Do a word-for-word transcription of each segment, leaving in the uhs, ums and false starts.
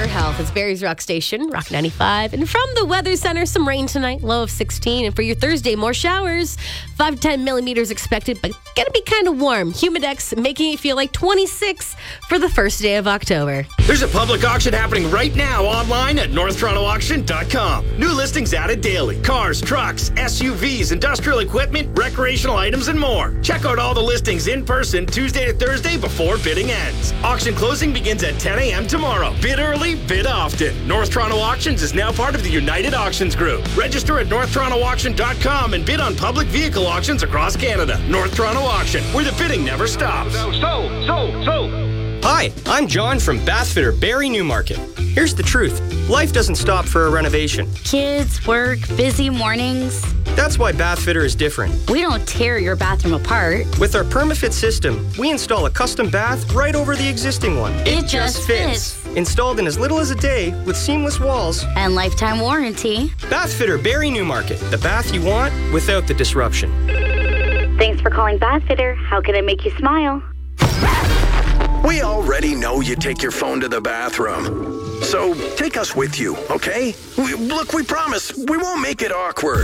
your health. It's Barry's Rock Station, Rock ninety-five. And from the Weather Center, some rain tonight, low of sixteen. And for your Thursday, more showers, five to ten millimeters expected, but gonna be kind of warm. Humidex making it feel like twenty-six for the first day of October. There's a public auction happening right now online at north toronto auction dot com. New listings added daily. Cars, trucks, S U Vs, industrial equipment, recreational items, and more. Check out all the listings in person Tuesday to Thursday before bidding ends. Auction closing begins at ten a.m. tomorrow. Bid early, bid often. North Toronto Auctions is now part of the United Auctions Group. Register at north toronto auction dot com and bid on public vehicle auctions across Canada. North Toronto Auction, where the bidding never stops. So, so, so. Hi, I'm John from Bathfitter Barrie Newmarket. Here's the truth. Life doesn't stop for a renovation. Kids, work, busy mornings. That's why Bathfitter is different. We don't tear your bathroom apart. With our PermaFit system, we install a custom bath right over the existing one. It, it just fits. fits. Installed in as little as a day with seamless walls. And lifetime warranty. Bathfitter Barrie Newmarket. The bath you want without the disruption. Thanks for calling Bathfitter. How can I make you smile? We already know you take your phone to the bathroom. So take us with you, okay? We, look, we promise we won't make it awkward.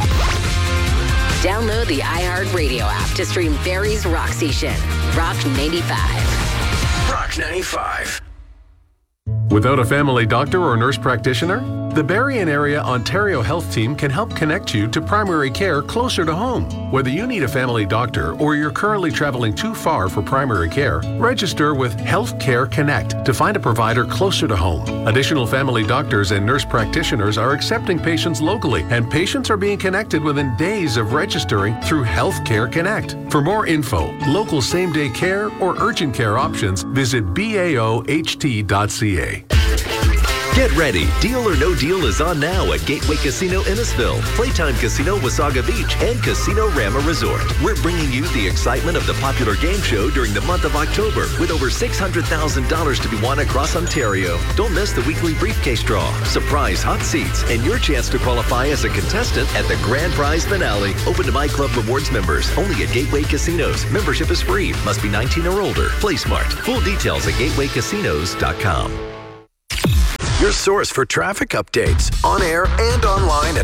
Download the iHeartRadio app to stream Barry's Rock Station. Rock ninety-five. Rock ninety-five. Without a family doctor or nurse practitioner, the Barrie and Area Ontario Health Team can help connect you to primary care closer to home. Whether you need a family doctor or you're currently traveling too far for primary care, register with Healthcare Connect to find a provider closer to home. Additional family doctors and nurse practitioners are accepting patients locally, and patients are being connected within days of registering through Healthcare Connect. For more info, local same-day care or urgent care options, visit B A O H T dot C A. Get ready. Deal or No Deal is on now at Gateway Casino Innisfil, Playtime Casino Wasaga Beach, and Casino Rama Resort. We're bringing you the excitement of the popular game show during the month of October with over six hundred thousand dollars to be won across Ontario. Don't miss the weekly briefcase draw, surprise hot seats, and your chance to qualify as a contestant at the grand prize finale. Open to My Club Rewards members. Only at Gateway Casinos. Membership is free. Must be nineteen or older. Play smart. Full details at gateway casinos dot com. Your source for traffic updates on air and online at